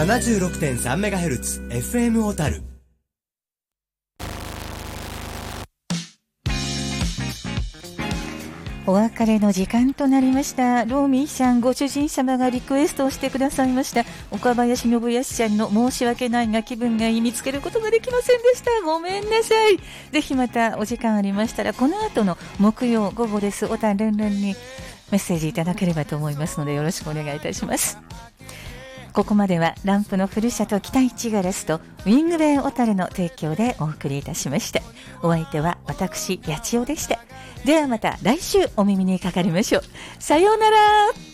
76.3MHz FM 小樽。 お別れの時間となりました。ローミーさん、ご主人様がリクエストをしてくださいました岡林信康ちゃんの申し訳ないが気分がいい見つけることができませんでした。ごめんなさい。ぜひまたお時間ありましたらこの後の木曜午後です小樽ルンルンにメッセージいただければと思いますのでよろしくお願いいたします。ここまではランプのふるさと北市ガラスとウィングウェイ小樽の提供でお送りいたしました。お相手は私八千代でした。ではまた来週お耳にかかりましょう。さようなら。